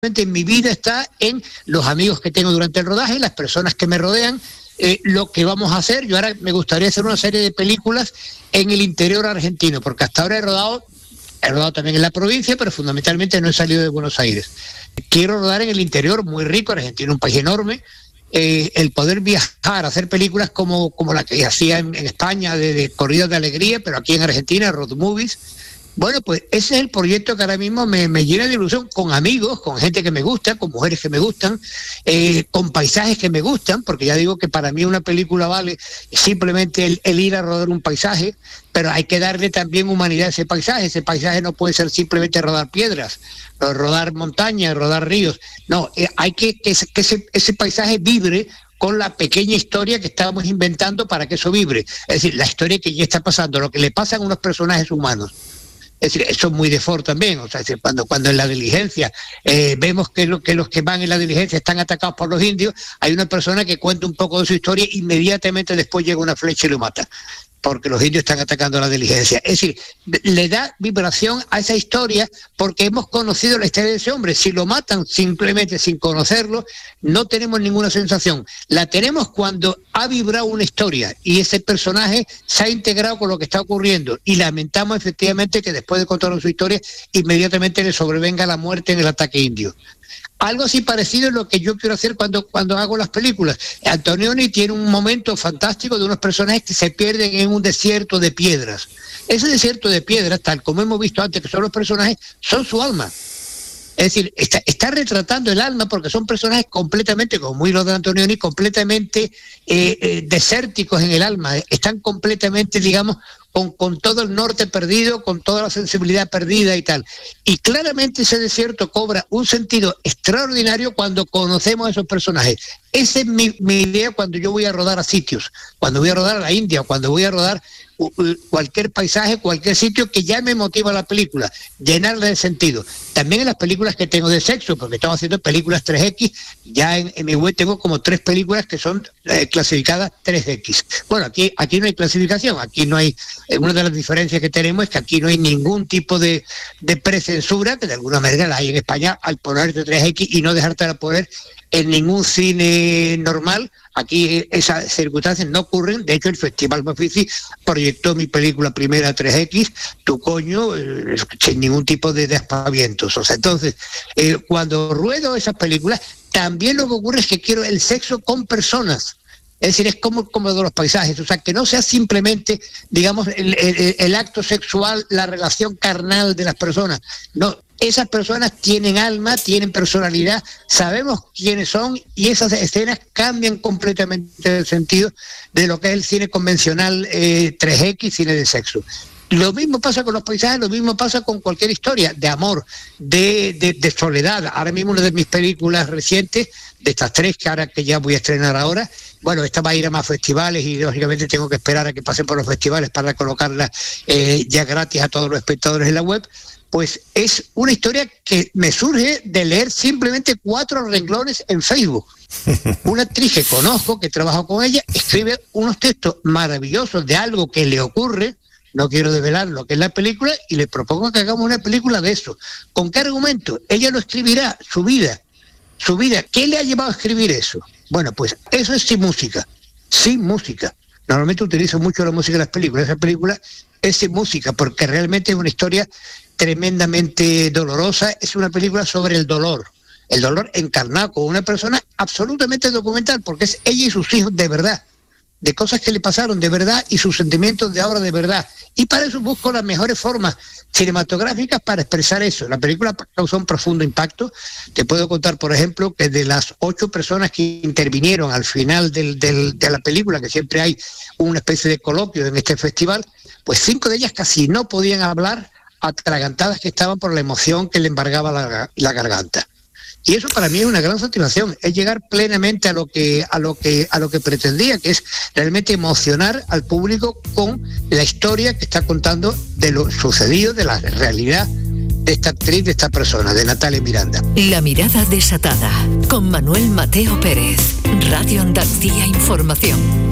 en mi vida está en los amigos que tengo durante el rodaje, las personas que me rodean, lo que vamos a hacer. Yo ahora me gustaría hacer una serie de películas en el interior argentino, porque hasta ahora he rodado también en la provincia, pero fundamentalmente no he salido de Buenos Aires. Quiero rodar en el interior, muy rico, Argentina, un país enorme. El poder viajar, hacer películas como la que hacía en España, de corridas de alegría, pero aquí en Argentina, road movies. Bueno, pues ese es el proyecto que ahora mismo me llena de ilusión, con amigos, con gente que me gusta, con mujeres que me gustan, con paisajes que me gustan, porque ya digo que para mí una película vale simplemente el ir a rodar un paisaje, pero hay que darle también humanidad a ese paisaje. Ese paisaje no puede ser simplemente rodar piedras, rodar montañas, rodar ríos. No, hay que ese paisaje vibre con la pequeña historia que estábamos inventando para que eso vibre. Es decir, la historia que ya está pasando, lo que le pasa a unos personajes humanos. Es decir, eso es muy de Ford también. O sea, cuando en la diligencia vemos que los que van en la diligencia están atacados por los indios, hay una persona que cuenta un poco de su historia, inmediatamente después llega una flecha y lo mata, porque los indios están atacando a la diligencia. Es decir, le da vibración a esa historia porque hemos conocido la historia de ese hombre. Si lo matan simplemente sin conocerlo, no tenemos ninguna sensación. La tenemos cuando ha vibrado una historia y ese personaje se ha integrado con lo que está ocurriendo, y lamentamos efectivamente que después de contar su historia, inmediatamente le sobrevenga la muerte en el ataque indio. Algo así parecido es lo que yo quiero hacer cuando hago las películas. Antonioni tiene un momento fantástico de unos personajes que se pierden en un desierto de piedras. Ese desierto de piedras, tal como hemos visto antes, que son los personajes, son su alma. Es decir, está retratando el alma, porque son personajes completamente, como muy lo de Antonioni, completamente desérticos en el alma. Están completamente, digamos, con todo el norte perdido, con toda la sensibilidad perdida y tal. Y claramente ese desierto cobra un sentido extraordinario cuando conocemos a esos personajes. Esa es mi idea cuando yo voy a rodar a sitios, cuando voy a rodar a la India, cuando voy a rodar cualquier paisaje, cualquier sitio que ya me motiva la película, llenarla de sentido. También en las películas que tengo de sexo, porque estamos haciendo películas 3X, ya en mi web tengo como 3 películas que son clasificadas 3X. Bueno, aquí no hay clasificación, aquí no hay, una de las diferencias que tenemos es que aquí no hay ningún tipo de precensura, que de alguna manera la hay en España al ponerte 3X y no dejarte poner en ningún cine normal. Aquí esas circunstancias no ocurren. De hecho, el Festival Bafisi proyectó mi película primera 3X, Tu coño, sin ningún tipo de aspavientos. O sea, entonces, cuando ruedo esas películas, también lo que ocurre es que quiero el sexo con personas. Es decir, es como de los paisajes, o sea, que no sea simplemente, digamos, el acto sexual, la relación carnal de las personas. No, esas personas tienen alma, tienen personalidad, sabemos quiénes son, y esas escenas cambian completamente el sentido de lo que es el cine convencional 3X, cine de sexo. Lo mismo pasa con los paisajes, lo mismo pasa con cualquier historia de amor, de soledad. Ahora mismo una de mis películas recientes, de estas 3 que ya voy a estrenar ahora, bueno, esta va a ir a más festivales y lógicamente tengo que esperar a que pasen por los festivales para colocarla ya gratis a todos los espectadores en la web. Pues es una historia que me surge de leer simplemente 4 renglones en Facebook. Una actriz que conozco, que trabajo con ella, escribe unos textos maravillosos de algo que le ocurre. No quiero develar lo que es la película, y le propongo que hagamos una película de eso. ¿Con qué argumento? Ella lo escribirá, su vida. ¿Qué le ha llevado a escribir eso? Bueno, pues eso es sin música. Normalmente utilizo mucho la música en las películas. Esa película es sin música, porque realmente es una historia tremendamente dolorosa. Es una película sobre el dolor encarnado con una persona absolutamente documental, porque es ella y sus hijos de verdad, de cosas que le pasaron de verdad y sus sentimientos de ahora de verdad. Y para eso busco las mejores formas cinematográficas para expresar eso. La película causó un profundo impacto. Te puedo contar, por ejemplo, que de las 8 personas que intervinieron al final de la película, que siempre hay una especie de coloquio en este festival, pues 5 de ellas casi no podían hablar, atragantadas que estaban por la emoción que le embargaba la garganta. Y eso para mí es una gran satisfacción, es llegar plenamente a lo que pretendía, que es realmente emocionar al público con la historia que está contando de lo sucedido, de la realidad de esta actriz, de esta persona, de Natalia Miranda. La mirada desatada, con Manuel Mateo Pérez, Radio Andalucía Información.